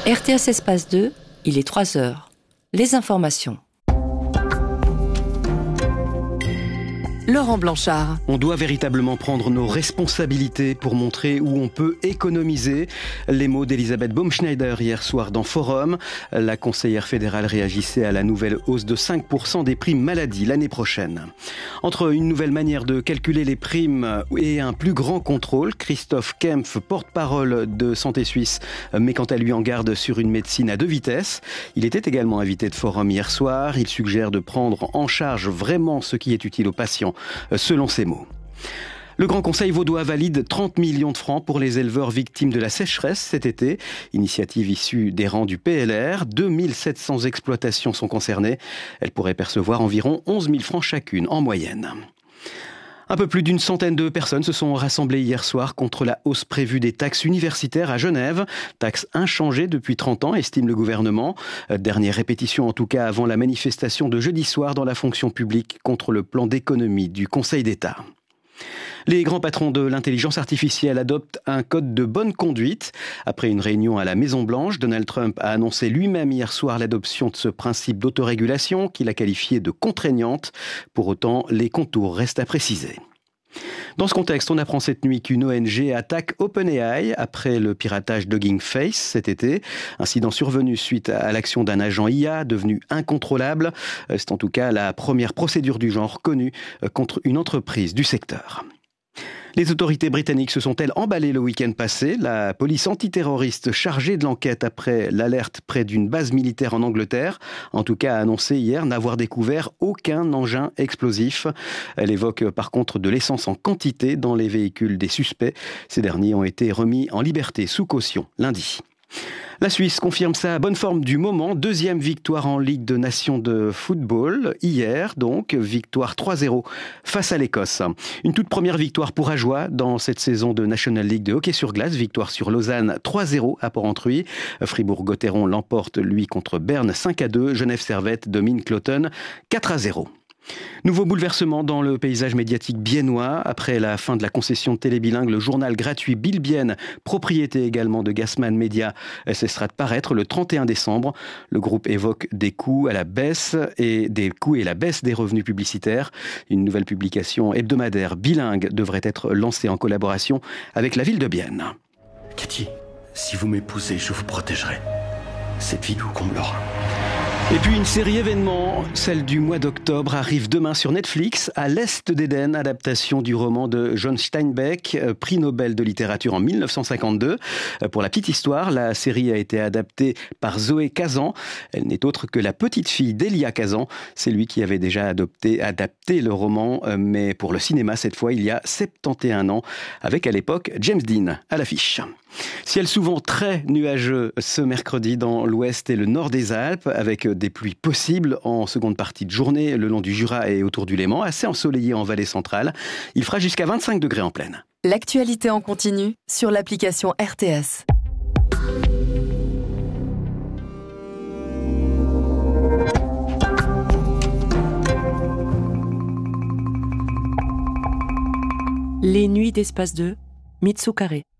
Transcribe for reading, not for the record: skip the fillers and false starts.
RTS Espace 2, il est 3 heures. Les informations. Laurent Blanchard. On doit véritablement prendre nos responsabilités pour montrer où on peut économiser. Les mots d'Elisabeth Baumschneider hier soir dans Forum. La conseillère fédérale réagissait à la nouvelle hausse de 5% des primes maladie l'année prochaine. Entre une nouvelle manière de calculer les primes et un plus grand contrôle, Christophe Kempf, porte-parole de Santé Suisse, met quant à lui en garde sur une médecine à 2 vitesses. Il était également invité de Forum hier soir. Il suggère de prendre en charge vraiment ce qui est utile aux patients, selon ses mots. Le Grand Conseil vaudois valide 30 millions de francs pour les éleveurs victimes de la sécheresse cet été. Initiative issue des rangs du PLR. 2700 exploitations sont concernées. Elles pourraient percevoir environ 11 000 francs chacune en moyenne. Un peu plus d'une centaine de personnes se sont rassemblées hier soir contre la hausse prévue des taxes universitaires à Genève. Taxes inchangées depuis 30 ans, estime le gouvernement. Dernière répétition en tout cas avant la manifestation de jeudi soir dans la fonction publique contre le plan d'économie du Conseil d'État. Les grands patrons de l'intelligence artificielle adoptent un code de bonne conduite. Après une réunion à la Maison-Blanche, Donald Trump a annoncé lui-même hier soir l'adoption de ce principe d'autorégulation qu'il a qualifié de contraignante. Pour autant, les contours restent à préciser. Dans ce contexte, on apprend cette nuit qu'une ONG attaque OpenAI après le piratage d'Hugging Face cet été. Incident survenu suite à l'action d'un agent IA devenu incontrôlable. C'est en tout cas la première procédure du genre connue contre une entreprise du secteur. Les autorités britanniques se sont-elles emballées le week-end passé? La police antiterroriste chargée de l'enquête après l'alerte près d'une base militaire en Angleterre, en tout cas a annoncé hier n'avoir découvert aucun engin explosif. Elle évoque par contre de l'essence en quantité dans les véhicules des suspects. Ces derniers ont été remis en liberté sous caution lundi. La Suisse confirme sa bonne forme du moment. 2e victoire en Ligue des Nations de football. Hier, donc, victoire 3-0 face à l'Écosse. Une toute première victoire pour Ajoie dans cette saison de National League de hockey sur glace. Victoire sur Lausanne 3-0 à Port-Entruy. Fribourg-Gotteron l'emporte, lui, contre Berne 5-2. Genève-Servette domine Cloton 4-0. Nouveau bouleversement dans le paysage médiatique biennois. Après la fin de la concession de Télébilingue, le journal gratuit Bilbienne, propriété également de Gassman Media, cessera de paraître le 31 décembre. Le groupe évoque des coûts et la baisse des revenus publicitaires. Une nouvelle publication hebdomadaire bilingue devrait être lancée en collaboration avec la ville de Bienne. Cathy, si vous m'épousez, je vous protégerai. Cette vie vous comblera. Et puis une série événements, celle du mois d'octobre, arrive demain sur Netflix, À l'Est d'Éden, adaptation du roman de John Steinbeck, prix Nobel de littérature en 1952. Pour la petite histoire, la série a été adaptée par Zoé Kazan. Elle n'est autre que la petite fille d'Elia Kazan. C'est lui qui avait déjà adapté le roman, mais pour le cinéma cette fois, il y a 71 ans, avec à l'époque James Dean à l'affiche. Ciel souvent très nuageux ce mercredi dans l'ouest et le nord des Alpes, avec des pluies possibles en seconde partie de journée le long du Jura et autour du Léman, assez ensoleillé en vallée centrale. Il fera jusqu'à 25 degrés en plaine. L'actualité en continu sur l'application RTS. Les nuits d'Espace 2, Mitsu Carré.